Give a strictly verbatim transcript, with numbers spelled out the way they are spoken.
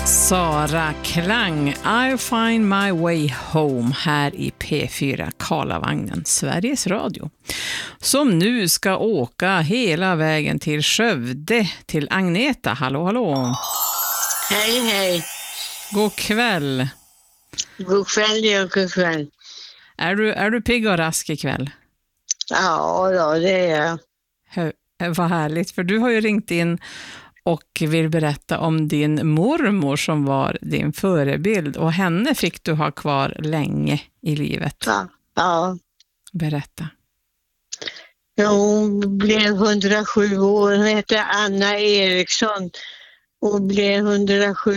Sara Klang, I'll find my way home här i P fyra Karlavagnen, Sveriges Radio. Som nu ska åka hela vägen till Skövde, till Agneta. Hallå, hallå. Hej, hej. God kväll. God kväll, ja, god kväll. Är du, är du pigg och rask ikväll? Ja, ja, det är jag. Hö, vad härligt, för du har ju ringt in och vill berätta om din mormor som var din förebild. Och henne fick du ha kvar länge i livet. Ja, ja. Berätta. Ja, hon blev hundrasju år. Hon hette Anna Eriksson. Hon blev hundrasju